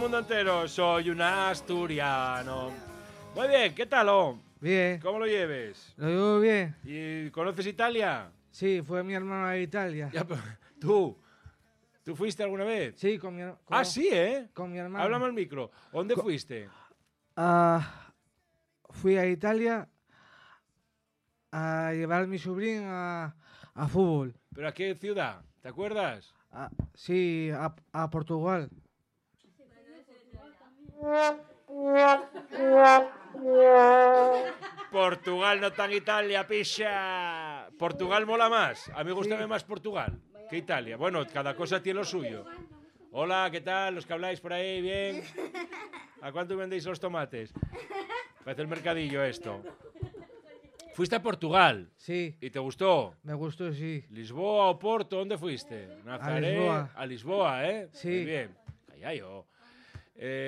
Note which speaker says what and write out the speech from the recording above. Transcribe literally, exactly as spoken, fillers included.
Speaker 1: mundo entero. Soy un asturiano. Muy bien, ¿qué tal, oh?
Speaker 2: Bien.
Speaker 1: ¿Cómo lo lleves?
Speaker 2: Lo llevo bien.
Speaker 1: ¿Y conoces Italia?
Speaker 2: Sí, fue mi hermano a Italia.
Speaker 1: Ya, pero, ¿Tú? ¿Tú fuiste alguna vez?
Speaker 2: Sí, con mi, con,
Speaker 1: Ah, sí, ¿eh?
Speaker 2: con mi hermano.
Speaker 1: Háblame al micro. ¿Dónde
Speaker 2: Co-
Speaker 1: fuiste?
Speaker 2: Ah, fui a Italia a llevar a mi sobrino a, a fútbol.
Speaker 1: ¿Pero a qué ciudad? ¿Te acuerdas?
Speaker 2: A- sí, a, a Portugal.
Speaker 1: Portugal no tan Italia, picha. Portugal mola más. A mí me gusta
Speaker 2: Sí.
Speaker 1: más Portugal que Italia. Bueno, cada cosa tiene lo suyo. Hola, ¿qué tal? Los que habláis por ahí, bien. ¿A cuánto vendéis los tomates? Parece el mercadillo esto. ¿Fuiste a Portugal?
Speaker 2: Sí,
Speaker 1: ¿Y te gustó?
Speaker 2: me gustó, sí.
Speaker 1: ¿Lisboa o Porto? ¿Dónde fuiste? Nazaret.
Speaker 2: Lisboa.
Speaker 1: A Lisboa, ¿eh?
Speaker 2: Sí.
Speaker 1: Muy bien. Calla yo. Eh,